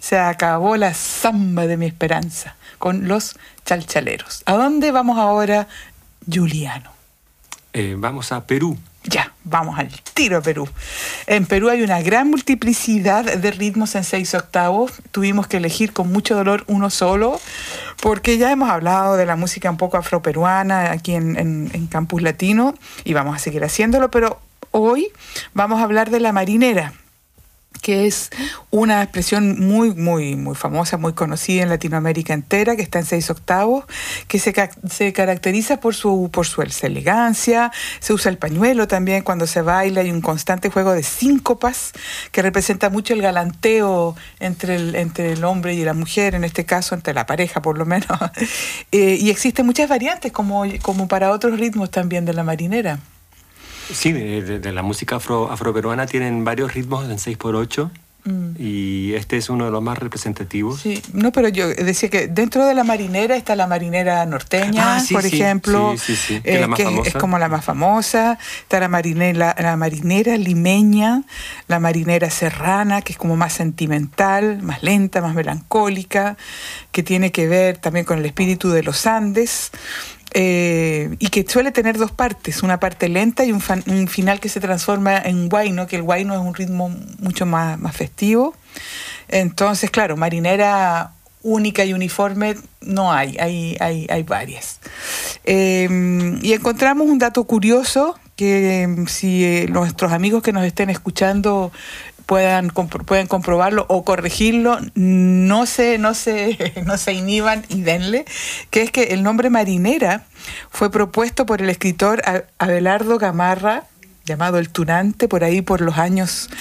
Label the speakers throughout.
Speaker 1: Se acabó la samba de mi esperanza con los Chalchaleros. ¿A dónde vamos ahora, Juliano?
Speaker 2: Vamos a Perú.
Speaker 1: Ya, vamos al tiro a Perú. En Perú hay una gran multiplicidad de ritmos en 6/8. Tuvimos que elegir con mucho dolor uno solo, porque ya hemos hablado de la música un poco afroperuana aquí en Campus Latino, y vamos a seguir haciéndolo, pero hoy vamos a hablar de la marinera, que es una expresión muy, muy, muy famosa, muy conocida en Latinoamérica entera, que está en 6/8, que se caracteriza por su elegancia. Se usa el pañuelo también cuando se baila. Hay un constante juego de síncopas que representa mucho el galanteo entre el hombre y la mujer, en este caso entre la pareja por lo menos. Y existen muchas variantes como para otros ritmos también de la marinera.
Speaker 2: Sí, de la música afroperuana tienen varios ritmos en 6/8 y este es uno de los más representativos.
Speaker 1: Sí, no, pero yo decía que dentro de la marinera está la marinera norteña, por ejemplo,
Speaker 2: que es la más famosa.
Speaker 1: Es como la más famosa. Está la marinera limeña, la marinera serrana, que es como más sentimental, más lenta, más melancólica, que tiene que ver también con el espíritu de los Andes. Y que suele tener dos partes, una parte lenta y un final que se transforma en huayno, que el huayno es un ritmo mucho más festivo. Entonces, claro, marinera única y uniforme no hay varias. Y encontramos un dato curioso que si nuestros amigos que nos estén escuchando pueden comprobarlo o corregirlo, no se inhiban y denle, que es que el nombre marinera fue propuesto por el escritor Abelardo Gamarra, llamado El Tunante, por ahí por los años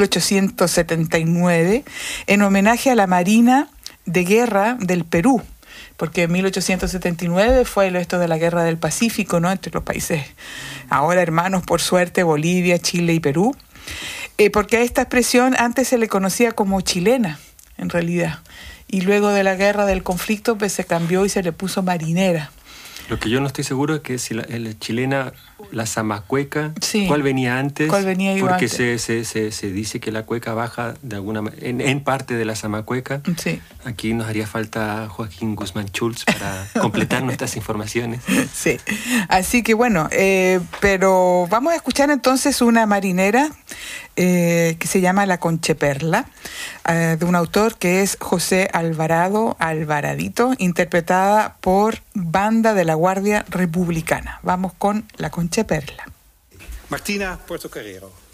Speaker 1: 1879, en homenaje a la Marina de Guerra del Perú, porque en 1879 fue esto de la Guerra del Pacífico, ¿no?, entre los países ahora hermanos, por suerte, Bolivia, Chile y Perú. Porque a esta expresión antes se le conocía como chilena, en realidad. Y luego de la guerra, del conflicto, pues se cambió y se le puso marinera.
Speaker 2: Lo que yo no estoy seguro es que si la chilena, la zamacueca,
Speaker 1: sí.
Speaker 2: ¿Cuál venía antes?
Speaker 1: ¿Cuál venía
Speaker 2: Porque
Speaker 1: antes?
Speaker 2: se dice que la cueca baja de alguna en parte de la zamacueca.
Speaker 1: Sí.
Speaker 2: Aquí nos haría falta Joaquín Guzmán Schultz para completar nuestras informaciones.
Speaker 1: Sí, así que bueno, pero vamos a escuchar entonces una marinera que se llama La Concheperla, de un autor que es José Alvaradito, interpretada por Banda de la Guardia Republicana. Vamos con La Concheperla.
Speaker 3: Martina Portocarrero.